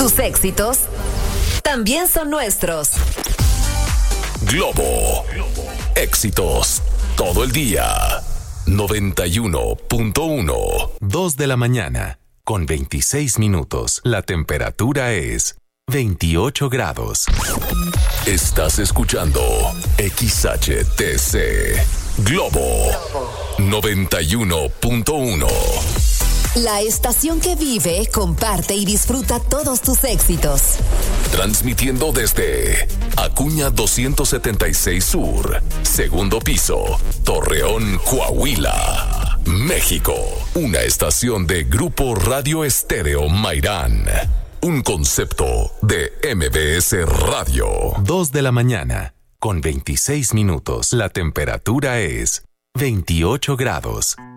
Tus éxitos también son nuestros. Globo. Éxitos todo el día. 91.1. 2 de la mañana, con 26 minutos. La temperatura es 28 grados. Estás escuchando XHTC. Globo 91.1. La estación que vive, comparte y disfruta todos tus éxitos. Transmitiendo desde Acuña 276 Sur, segundo piso, Torreón, Coahuila, México. Una estación de Grupo Radio Estéreo Mairán. Un concepto de MBS Radio. 2 de la mañana, con 26 minutos. La temperatura es 28 grados.